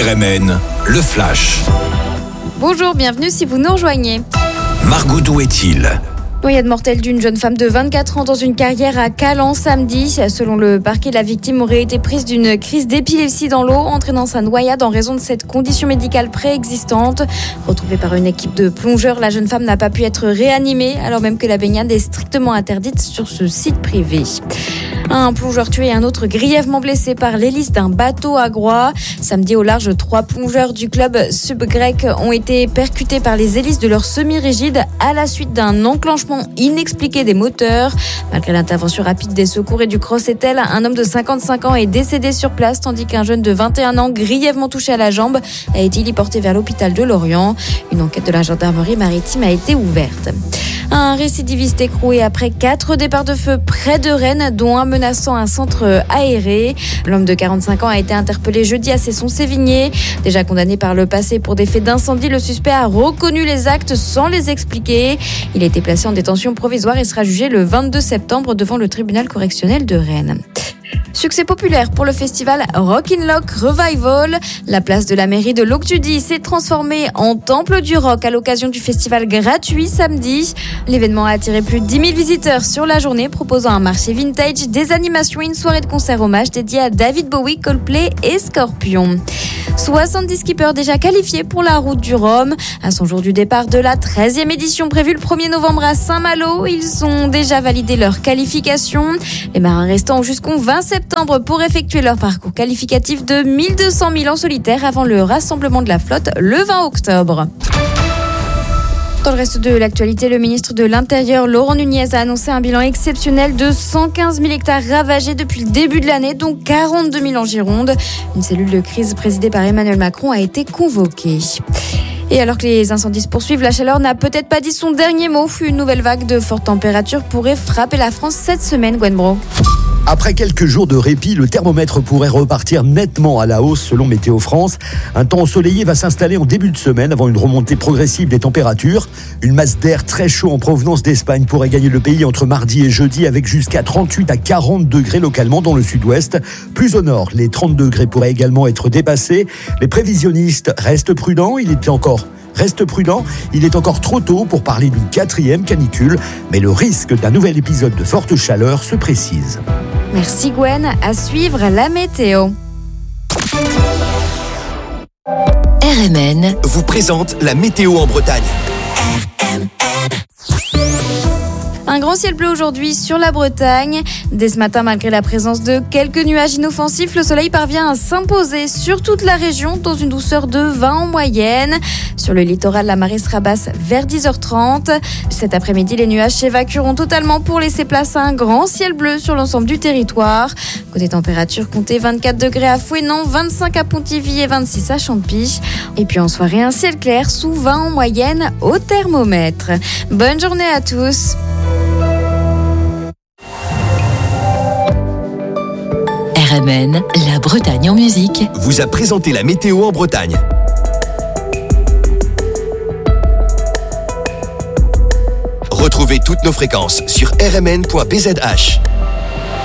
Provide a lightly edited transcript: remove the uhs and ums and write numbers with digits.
RMN, le Flash. Bonjour, bienvenue si vous nous rejoignez. Margot, d'où est-il ? Noyade mortelle d'une jeune femme de 24 ans dans une carrière à Calan samedi. Selon le parquet, la victime aurait été prise d'une crise d'épilepsie dans l'eau, entraînant sa noyade en raison de cette condition médicale préexistante. Retrouvée par une équipe de plongeurs, la jeune femme n'a pas pu être réanimée, alors même que la baignade est strictement interdite sur ce site privé. Un plongeur tué et un autre grièvement blessé par l'hélice d'un bateau à Groix. Samedi au large, 3 plongeurs du club sub-grec ont été percutés par les hélices de leur semi-rigide à la suite d'un enclenchement inexpliqué des moteurs. Malgré l'intervention rapide des secours et du Crossetel, un homme de 55 ans est décédé sur place, tandis qu'un jeune de 21 ans, grièvement touché à la jambe, a été héliporté vers l'hôpital de Lorient. Une enquête de la gendarmerie maritime a été ouverte. Un récidiviste écroué après 4 départs de feu près de Rennes, dont un menaçant un centre aéré. L'homme de 45 ans a été interpellé jeudi à Cesson-Sévigné. Déjà condamné par le passé pour des faits d'incendie, le suspect a reconnu les actes sans les expliquer. Il a été placé en détention provisoire et sera jugé le 22 septembre devant le tribunal correctionnel de Rennes. Succès populaire pour le festival Rock in Loc Revival. La place de la mairie de Loctudy s'est transformée en temple du rock à l'occasion du festival gratuit samedi. L'événement a attiré plus de 10 000 visiteurs sur la journée, proposant un marché vintage, des animations et une soirée de concert hommage dédiée à David Bowie, Coldplay et Scorpions. 70 skippers déjà qualifiés pour la route du Rhum. À son jour du départ de la 13e édition prévue le 1er novembre à Saint-Malo, ils ont déjà validé leur qualification. Les marins restants ont jusqu'au 20 septembre pour effectuer leur parcours qualificatif de 1200 milles en solitaire avant le rassemblement de la flotte le 20 octobre. Dans le reste de l'actualité, le ministre de l'Intérieur, Laurent Nunez, a annoncé un bilan exceptionnel de 115 000 hectares ravagés depuis le début de l'année, dont 42 000 en Gironde. Une cellule de crise présidée par Emmanuel Macron a été convoquée. Et alors que les incendies se poursuivent, la chaleur n'a peut-être pas dit son dernier mot. Une nouvelle vague de fortes températures pourrait frapper la France cette semaine, Gwen Bro. Après quelques jours de répit, le thermomètre pourrait repartir nettement à la hausse selon Météo France. Un temps ensoleillé va s'installer en début de semaine avant une remontée progressive des températures. Une masse d'air très chaud en provenance d'Espagne pourrait gagner le pays entre mardi et jeudi avec jusqu'à 38 à 40 degrés localement dans le sud-ouest. Plus au nord, les 30 degrés pourraient également être dépassés. Les prévisionnistes restent prudents. Il est encore trop tôt pour parler d'une 4e canicule, mais le risque d'un nouvel épisode de forte chaleur se précise. Merci Gwen. À suivre la météo. RMN vous présente la météo en Bretagne. Un grand ciel bleu aujourd'hui sur la Bretagne. Dès ce matin, malgré la présence de quelques nuages inoffensifs, le soleil parvient à s'imposer sur toute la région dans une douceur de 20 en moyenne. Sur le littoral, la marée sera basse vers 10h30. Cet après-midi, les nuages s'évacueront totalement pour laisser place à un grand ciel bleu sur l'ensemble du territoire. Côté température, comptez 24 degrés à Fouesnant, 25 à Pontivy et 26 à Champy. Et puis en soirée, un ciel clair sous 20 en moyenne au thermomètre. Bonne journée à tous. RMN, la Bretagne en musique, vous a présenté la météo en Bretagne. Retrouvez toutes nos fréquences sur rmn.bzh.